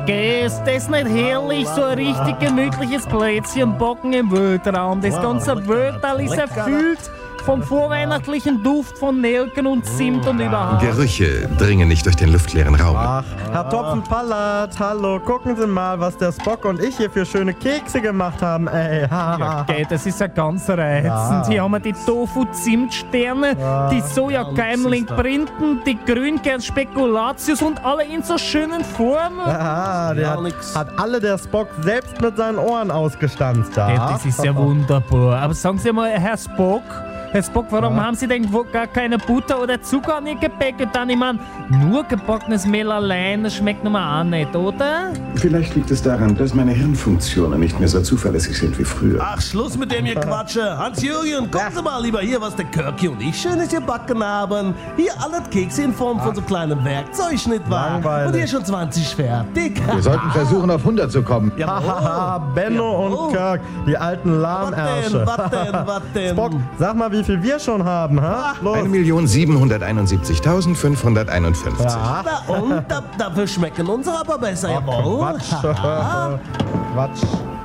Geh, ist das nicht herrlich? So ein richtig gemütliches Plätzchen backen im Weltraum. Das ganze Weltall ist erfüllt vom vorweihnachtlichen Duft von Nelken und Zimt und überhaupt. Gerüche dringen nicht durch den luftleeren Raum. Ach, Herr Topfenpallat, hallo, gucken Sie mal, was der Spock und ich hier für schöne Kekse gemacht haben, ey. Ja, gell, das ist ja ganz reizend. Hier haben wir die Tofu-Zimtsterne, die Soja-Keimling-Printen, die Grünkern-Spekulatius und alle in so schönen Formen. Ja, der hat alle der Spock selbst mit seinen Ohren ausgestanzt da. Ja, das ist ja wunderbar. Aber sagen Sie mal, Herr Spock, warum haben Sie denn gar keine Butter oder Zucker an Ihr Gebäck getan? Ich meine, nur gebackenes Mehl allein, das schmeckt nun mal auch nicht, oder? Vielleicht liegt es daran, dass meine Hirnfunktionen nicht mehr so zuverlässig sind wie früher. Ach, Schluss mit dem Gequatsche. Hans-Jürgen, kommen Sie mal lieber hier, was der Kirki und ich Schönes gebacken haben. Hier alle Kekse in Form von so kleinem Werkzeug, nicht wahr? Langweilig. Und hier schon 20 fertig. Wir sollten versuchen, auf 100 zu kommen. Hahaha, Benno und Kirk, die alten Lahmärsche. Was denn? Spock, sag mal, wie viel wir schon haben, ha? Los. 1.771.551. Ja. Na und? Dafür schmecken unsere aber besser, jawohl. Quatsch. Quatsch.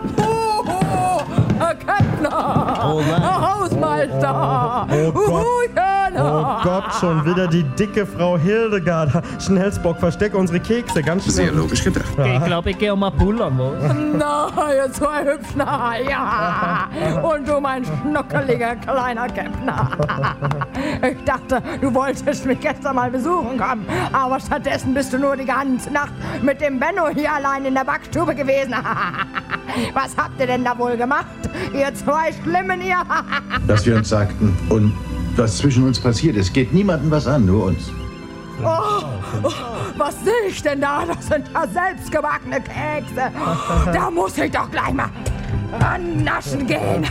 Herr Käppner! Oh nein. Herr Hausmeister! Oh Gott. Huhuchen. Oh Gott, schon wieder die dicke Frau Hildegard. Schnell, Spock, versteck unsere Kekse, ganz schnell. Sehr logisch gedacht. Ich glaube, ich gehe mal pullern, was? Na, ihr zwei Hüpfner, ja! Und du, mein schnuckeliger kleiner Käppner. Ich dachte, du wolltest mich gestern mal besuchen kommen, aber stattdessen bist du nur die ganze Nacht mit dem Benno hier allein in der Backstube gewesen. Was habt ihr denn da wohl gemacht, ihr zwei Schlimmen, ihr? Dass wir uns sagten, und was zwischen uns passiert ist, geht niemandem was an, nur uns. Oh, was sehe ich denn da? Das sind ja selbstgebackene Kekse. Da muss ich doch gleich mal rannaschen gehen.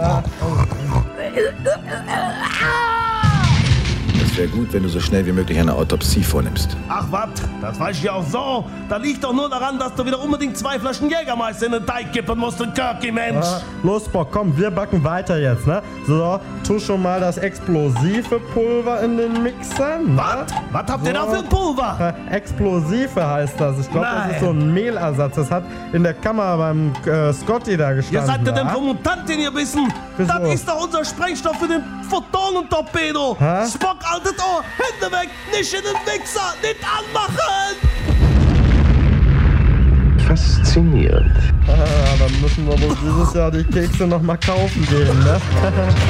Es wäre gut, wenn du so schnell wie möglich eine Autopsie vornimmst. Ach was, das weiß ich ja auch so. Da liegt doch nur daran, dass du wieder unbedingt 2 Flaschen Jägermeister in den Teig kippen musst, du Kirki, Mensch. Los, Spock, komm, wir backen weiter jetzt, ne? So, tu schon mal das explosive Pulver in den Mixer. Ne? Was habt ihr da für ein Pulver? Explosive heißt das. Ich glaube, das ist so ein Mehlersatz. Das hat in der Kammer beim Scotty da Ihr gestanden. seid ja denn wa? vom Mutanten, ihr Wissen. Wieso? Das ist doch unser Sprengstoff für den Photonentorpedo. Hä? Spock, altes Ohr, Hände weg, nicht in den Mixer, nicht anmachen. Faszinierend. Dann müssen wir wohl dieses Jahr die Kekse noch mal kaufen gehen, ne?